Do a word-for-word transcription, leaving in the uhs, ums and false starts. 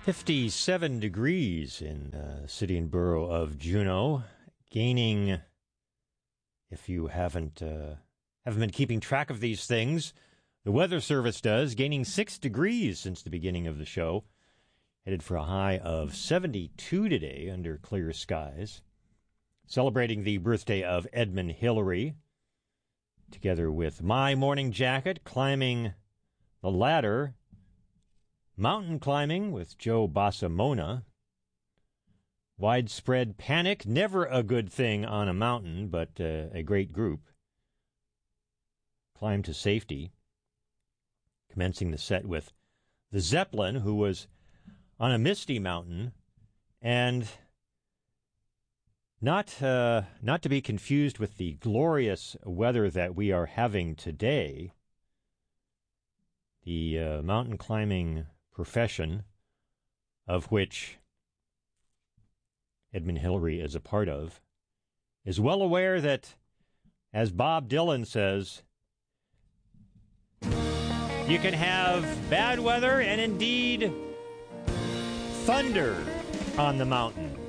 fifty-seven degrees in uh, city and borough of Juneau, gaining, if you haven't uh, haven't been keeping track of these things, the Weather Service does, gaining six degrees since the beginning of the show, headed for a high of seventy-two today under clear skies, celebrating the birthday of Edmund Hillary, together with My Morning Jacket, climbing the ladder, mountain climbing with Joe Bassamona, widespread panic, never a good thing on a mountain, but uh, a great group, climb to safety, commencing the set with the Zeppelin, who was on a misty mountain, and not uh, not to be confused with the glorious weather that we are having today. The uh, mountain climbing profession, of which Edmund Hillary is a part of, is well aware that, as Bob Dylan says, you can have bad weather and indeed thunder on the mountain.